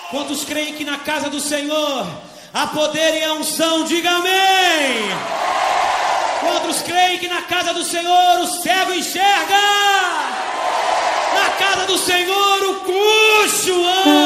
Quantos creem que na casa do Senhor há poder e a unção? Diga amém. Quantos creem que na casa do Senhor o cego enxerga? Na casa do Senhor o coxo anda.